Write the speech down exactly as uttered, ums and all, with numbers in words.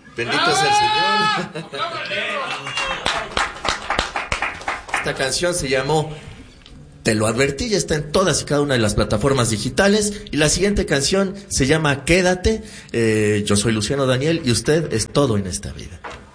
Bendito sea el Señor. Esta canción se llamó Te lo advertí, ya está en todas y cada una de las plataformas digitales. Y la siguiente canción se llama Quédate. Eh, yo soy Luciano Daniel y usted es todo en esta vida.